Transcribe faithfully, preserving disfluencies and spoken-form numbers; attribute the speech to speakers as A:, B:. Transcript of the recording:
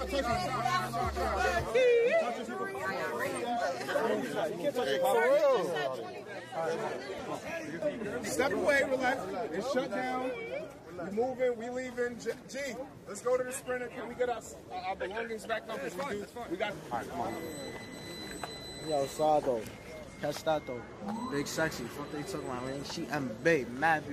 A: Step away, relax. It's shut down. We moving, we leaving. G, G, let's go to the sprinter. Can we get our, our belongings back up? It's fine, it's fine. We got. All right, come on.
B: Yo, Sado. Catch that though. Big sexy. What they talking about, man? She M B. Mad.